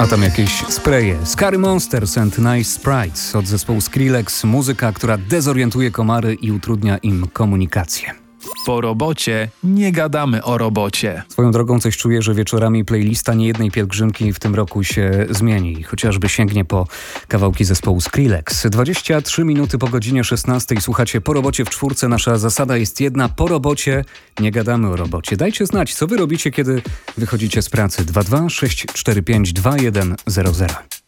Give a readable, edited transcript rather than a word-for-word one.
A tam jakieś spreje. Scary Monsters and Nice Sprites od zespołu Skrillex. Muzyka, która dezorientuje komary i utrudnia im komunikację. Po robocie nie gadamy o robocie. Swoją drogą coś czuję, że wieczorami playlista niejednej pielgrzymki w tym roku się zmieni. Chociażby sięgnie po kawałki zespołu Skrillex. 23 minuty po godzinie 16. Słuchacie Po robocie w czwórce. Nasza zasada jest jedna. Po robocie nie gadamy o robocie. Dajcie znać, co wy robicie, kiedy wychodzicie z pracy. 22 645 2100.